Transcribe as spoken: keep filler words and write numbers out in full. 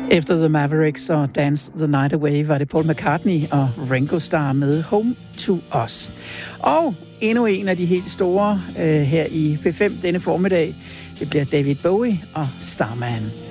Efter The Mavericks og Dance the Night Away var det Paul McCartney og Ringo Starr med Home to Us. Og endnu en af de helt store øh, her i P fem denne formiddag, det bliver David Bowie og Starman.